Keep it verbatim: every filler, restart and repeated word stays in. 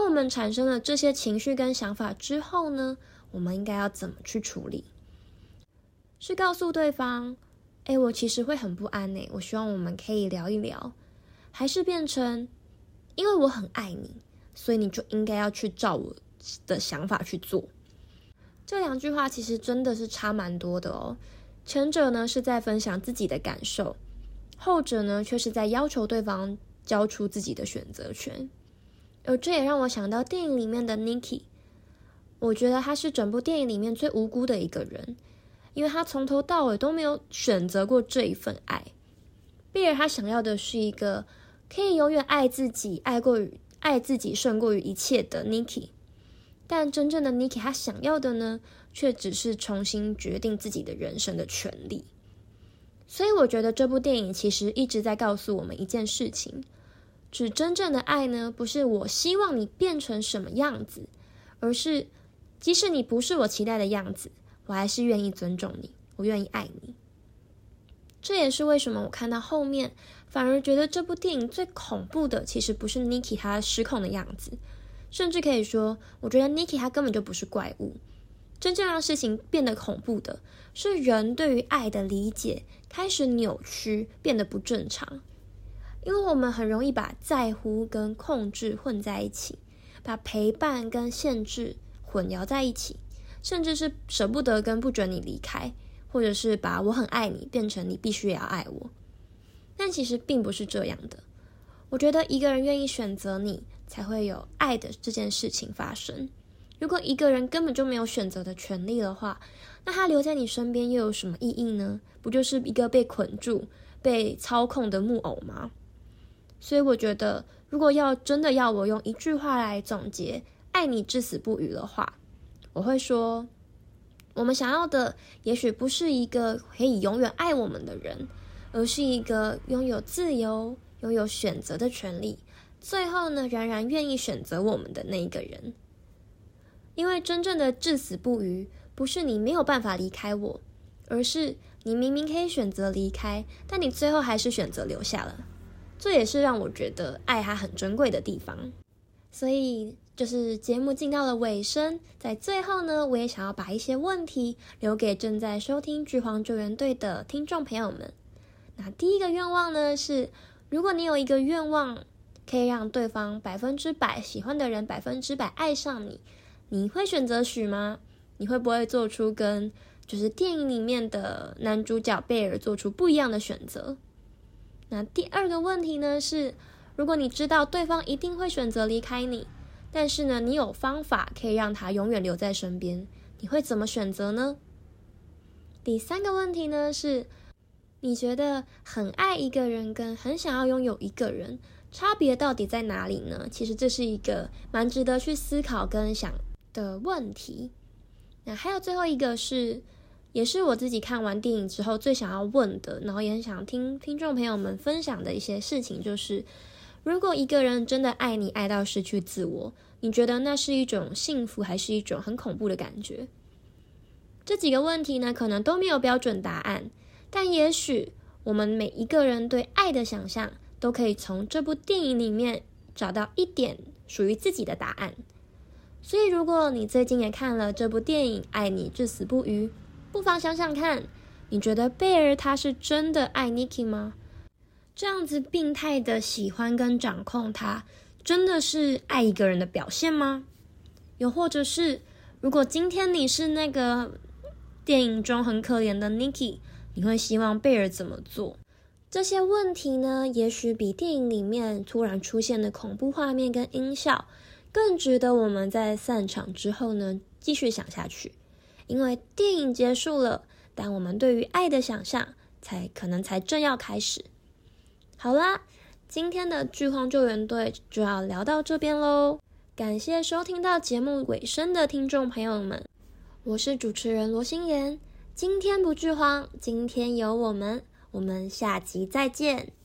我们产生了这些情绪跟想法之后呢，我们应该要怎么去处理？是告诉对方，诶，我其实会很不安诶，我希望我们可以聊一聊，还是变成因为我很爱你，所以你就应该要去照我的想法去做？这两句话其实真的是差蛮多的哦。前者呢是在分享自己的感受，后者呢却是在要求对方交出自己的选择权。而这也让我想到电影里面的 Nikki， 我觉得他是整部电影里面最无辜的一个人，因为他从头到尾都没有选择过这一份爱。贝尔他想要的是一个可以永远爱自己、爱过于爱自己胜过于一切的 Nikki， 但真正的 Nikki 他想要的呢，却只是重新决定自己的人生的权利。所以我觉得这部电影其实一直在告诉我们一件事情，指真正的爱呢，不是我希望你变成什么样子，而是即使你不是我期待的样子，我还是愿意尊重你，我愿意爱你。这也是为什么我看到后面反而觉得这部电影最恐怖的其实不是 Nikki 她失控的样子，甚至可以说我觉得 Nikki 她根本就不是怪物，真正让事情变得恐怖的是人对于爱的理解开始扭曲，变得不正常。因为我们很容易把在乎跟控制混在一起，把陪伴跟限制混淆在一起，甚至是舍不得跟不准你离开，或者是把我很爱你变成你必须也要爱我。但其实并不是这样的。我觉得一个人愿意选择你，才会有爱的这件事情发生。如果一个人根本就没有选择的权利的话，那他留在你身边又有什么意义呢？不就是一个被捆住、被操控的木偶吗？所以我觉得，如果要真的要我用一句话来总结爱你至死不渝的话，我会说，我们想要的也许不是一个可以永远爱我们的人，而是一个拥有自由、拥有选择的权利，最后呢，仍然愿意选择我们的那一个人。因为真正的至死不渝，不是你没有办法离开我，而是你明明可以选择离开，但你最后还是选择留下了。这也是让我觉得爱它很珍贵的地方。所以就是节目进到了尾声，在最后呢，我也想要把一些问题留给正在收听剧荒救援队的听众朋友们。那第一个愿望呢是，如果你有一个愿望可以让对方百分之百喜欢的人百分之百爱上你，你会选择许吗？你会不会做出跟就是电影里面的男主角贝尔做出不一样的选择？那第二个问题呢是，如果你知道对方一定会选择离开你，但是呢，你有方法可以让他永远留在身边，你会怎么选择呢？第三个问题呢是，你觉得很爱一个人跟很想要拥有一个人，差别到底在哪里呢？其实这是一个蛮值得去思考跟想的问题。那还有最后一个是，也是我自己看完电影之后最想要问的，然后也很想听听众朋友们分享的一些事情，就是如果一个人真的爱你爱到失去自我，你觉得那是一种幸福还是一种很恐怖的感觉？这几个问题呢，可能都没有标准答案，但也许我们每一个人对爱的想象都可以从这部电影里面找到一点属于自己的答案。所以如果你最近也看了这部电影《爱你至死不渝》，不妨想想看，你觉得贝尔他是真的爱 Nikki 吗？这样子病态的喜欢跟掌控他，真的是爱一个人的表现吗？又或者是，如果今天你是那个电影中很可怜的 Nikki， 你会希望贝尔怎么做？这些问题呢，也许比电影里面突然出现的恐怖画面跟音效更值得我们在散场之后呢继续想下去。因为电影结束了，但我们对于爱的想象才可能才正要开始。好啦，今天的剧荒救援队就要聊到这边咯。感谢收听到节目尾声的听众朋友们，我是主持人罗心妍。今天不剧荒，今天有我们，我们下集再见。